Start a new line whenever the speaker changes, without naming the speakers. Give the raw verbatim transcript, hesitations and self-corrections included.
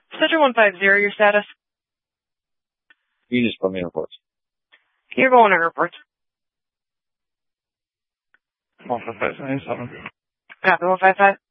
Citra one five zero, your status?
You just put me in reports.
You're going to reports.
one five five seven.
Copy one five five.